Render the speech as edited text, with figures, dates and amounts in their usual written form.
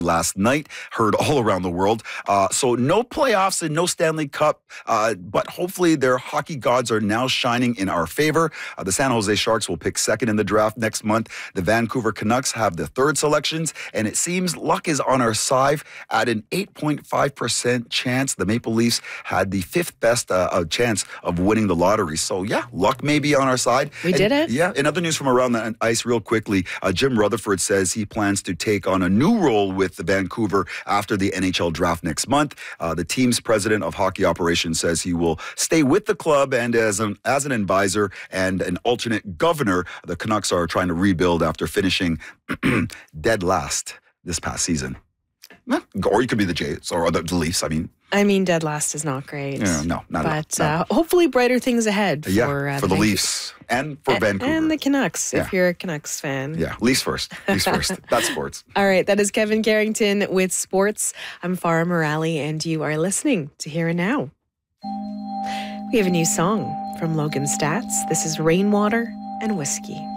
last night, heard all around the world. So no playoffs and no Stanley Cup, but hopefully their hockey gods are now shining in our favor. The San Jose Sharks will pick second in the draft next month. The Vancouver Canucks have the third selections, and it seems luck is on our side. At an 8.5% chance, the Maple Leafs had the fifth best chance of winning the lottery. So yeah, luck may be on our side. We did it. Yeah, in other news from around the ice real quickly, Jim Rutherford says he plans to take on a new role with the Vancouver after the NHL draft next month. The team's president of hockey operations says he will stay with the club, and as an advisor and an alternate governor, the Canucks are trying to rebuild after finishing dead last this past season. Or you could be the Jays or the Leafs, I mean, dead last is not great. Yeah, no, not but at all. hopefully brighter things ahead for the Leafs and for Vancouver. And the Canucks, if you're a Canucks fan. Yeah, Leafs first. Leafs first. That's sports. All right, that is Kevin Carrington with sports. I'm Farah Morali, and you are listening to Here and Now. We have a new song from Logan Stats. This is Rainwater and Whiskey.